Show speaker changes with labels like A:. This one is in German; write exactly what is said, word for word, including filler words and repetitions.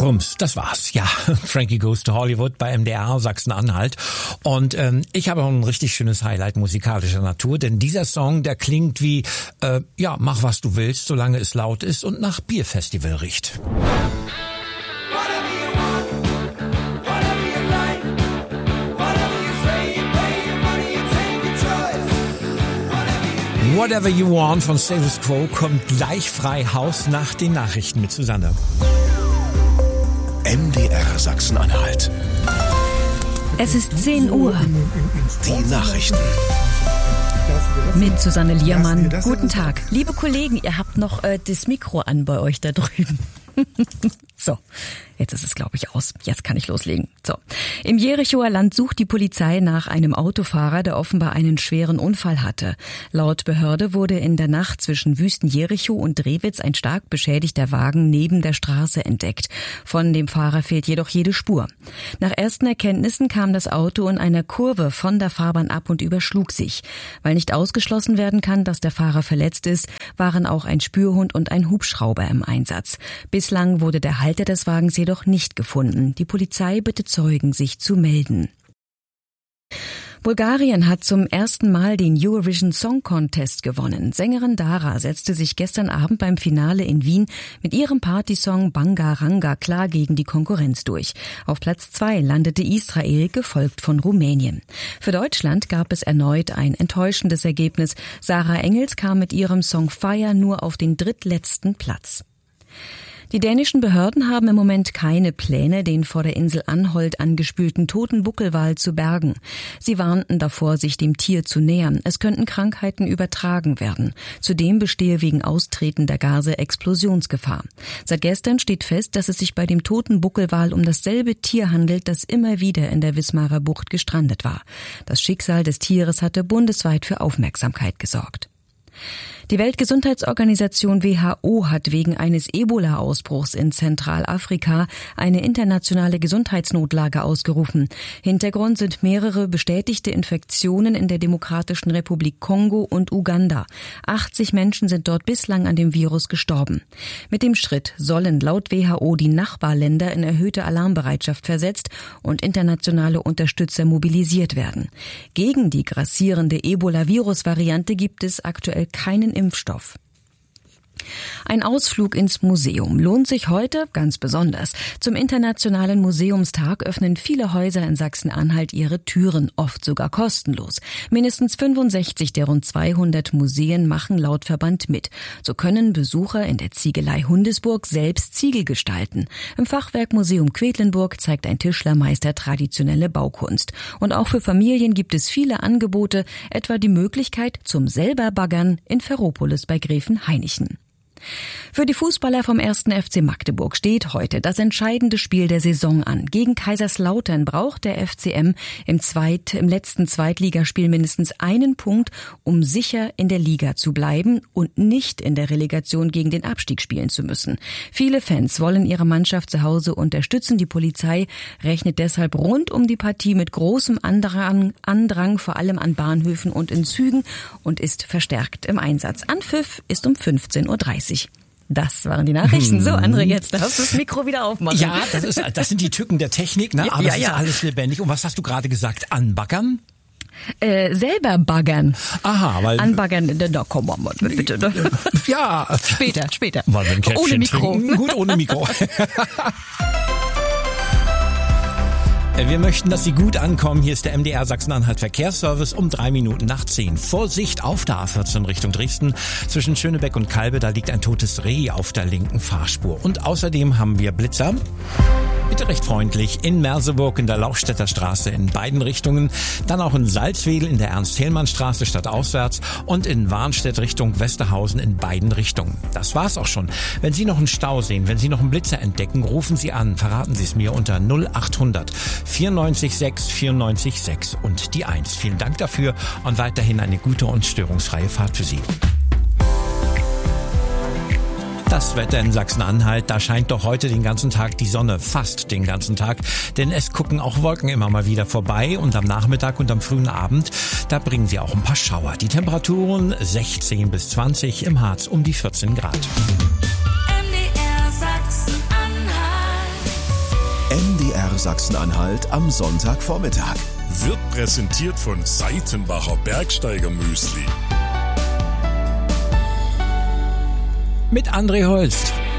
A: Rums, das war's. Ja, Frankie Goes to Hollywood bei M D R Sachsen-Anhalt. Und ähm, ich habe auch ein richtig schönes Highlight musikalischer Natur, denn dieser Song, der klingt wie, äh, ja, mach was du willst, solange es laut ist und nach Bierfestival riecht. Whatever You Want von Status Quo kommt gleich frei Haus nach den Nachrichten mit Susanne.
B: M D R Sachsen-Anhalt.
C: Es ist zehn Uhr.
B: Die Nachrichten.
C: Mit Susanne Liermann. Guten Tag. Liebe Kollegen, ihr habt noch äh, das Mikro an bei euch da drüben. So, jetzt ist es, glaube ich, aus. Jetzt kann ich loslegen. So, im Jerichoer Land sucht die Polizei nach einem Autofahrer, der offenbar einen schweren Unfall hatte. Laut Behörde wurde in der Nacht zwischen Wüsten-Jericho und Drewitz ein stark beschädigter Wagen neben der Straße entdeckt. Von dem Fahrer fehlt jedoch jede Spur. Nach ersten Erkenntnissen kam das Auto in einer Kurve von der Fahrbahn ab und überschlug sich. Weil nicht ausgeschlossen werden kann, dass der Fahrer verletzt ist, waren auch ein Spürhund und ein Hubschrauber im Einsatz. Bislang wurde der Halter des Wagens jedoch nicht gefunden. Die Polizei bittet Zeugen, sich zu melden. Bulgarien hat zum ersten Mal den Eurovision Song Contest gewonnen. Sängerin Dara setzte sich gestern Abend beim Finale in Wien mit ihrem Partysong Banga Ranga klar gegen die Konkurrenz durch. Auf Platz zwei landete Israel, gefolgt von Rumänien. Für Deutschland gab es erneut ein enttäuschendes Ergebnis. Sarah Engels kam mit ihrem Song Fire nur auf den drittletzten Platz. Die dänischen Behörden haben im Moment keine Pläne, den vor der Insel Anholt angespülten toten Buckelwal zu bergen. Sie warnten davor, sich dem Tier zu nähern. Es könnten Krankheiten übertragen werden. Zudem bestehe wegen austretender Gase Explosionsgefahr. Seit gestern steht fest, dass es sich bei dem toten Buckelwal um dasselbe Tier handelt, das immer wieder in der Wismarer Bucht gestrandet war. Das Schicksal des Tieres hatte bundesweit für Aufmerksamkeit gesorgt. Die Weltgesundheitsorganisation W H O hat wegen eines Ebola-Ausbruchs in Zentralafrika eine internationale Gesundheitsnotlage ausgerufen. Hintergrund sind mehrere bestätigte Infektionen in der Demokratischen Republik Kongo und Uganda. achtzig Menschen sind dort bislang an dem Virus gestorben. Mit dem Schritt sollen laut W H O die Nachbarländer in erhöhte Alarmbereitschaft versetzt und internationale Unterstützer mobilisiert werden. Gegen die grassierende Ebola-Virus-Variante gibt es aktuell keinen Impfstoff. Ein Ausflug ins Museum lohnt sich heute ganz besonders. Zum Internationalen Museumstag öffnen viele Häuser in Sachsen-Anhalt ihre Türen, oft sogar kostenlos. Mindestens fünfundsechzig der rund zweihundert Museen machen laut Verband mit. So können Besucher in der Ziegelei Hundesburg selbst Ziegel gestalten. Im Fachwerkmuseum Quedlinburg zeigt ein Tischlermeister traditionelle Baukunst. Und auch für Familien gibt es viele Angebote, etwa die Möglichkeit zum Selberbaggern in Ferropolis bei Gräfenhainichen. Für die Fußballer vom ersten F C Magdeburg steht heute das entscheidende Spiel der Saison an. Gegen Kaiserslautern braucht der F C M im, Zweit-, im letzten Zweitligaspiel mindestens einen Punkt, um sicher in der Liga zu bleiben und nicht in der Relegation gegen den Abstieg spielen zu müssen. Viele Fans wollen ihre Mannschaft zu Hause unterstützen. Die Polizei rechnet deshalb rund um die Partie mit großem Andrang, Andrang vor allem an Bahnhöfen und in Zügen, und ist verstärkt im Einsatz. Anpfiff ist um fünfzehn Uhr dreißig. Das waren die Nachrichten. So, André, jetzt darfst du das Mikro wieder aufmachen.
A: Ja, das ist, das sind die Tücken der Technik, ne? Aber
C: ja,
A: es ist
C: ja.
A: alles lebendig. Und was hast du gerade gesagt? Anbaggern?
C: Äh, selber baggern.
A: Aha, weil...
C: Anbaggern, da komm mal, bitte.
A: Ja.
C: Später, später.
A: Wollen wir ein Käffchen
C: ohne Mikro.
A: trinken? Gut, ohne Mikro. Wir möchten, dass Sie gut ankommen. Hier ist der M D R Sachsen-Anhalt Verkehrsservice um drei Minuten nach zehn. Vorsicht auf der A vierzehn Richtung Dresden. Zwischen Schönebeck und Kalbe, da liegt ein totes Reh auf der linken Fahrspur. Und außerdem haben wir Blitzer. Bitte recht freundlich in Merseburg in der Lauchstädter Straße in beiden Richtungen. Dann auch in Salzwedel in der Ernst-Thälmann-Straße stadtauswärts und in Warnstedt Richtung Westerhausen in beiden Richtungen. Das war's auch schon. Wenn Sie noch einen Stau sehen, wenn Sie noch einen Blitzer entdecken, rufen Sie an. Verraten Sie es mir unter null achthundert vierundneunzig sechs vierundneunzig sechs und die eins. Vielen Dank dafür und weiterhin eine gute und störungsfreie Fahrt für Sie. Das Wetter in Sachsen-Anhalt, da scheint doch heute den ganzen Tag die Sonne, fast den ganzen Tag, denn es gucken auch Wolken immer mal wieder vorbei und am Nachmittag und am frühen Abend, da bringen sie auch ein paar Schauer. Die Temperaturen sechzehn bis zwanzig, im Harz um die vierzehn Grad.
D: M D R Sachsen-Anhalt.
B: M D R Sachsen-Anhalt am Sonntagvormittag.
D: Wird präsentiert von Seitenbacher Bergsteiger Müsli.
A: Mit André Holst.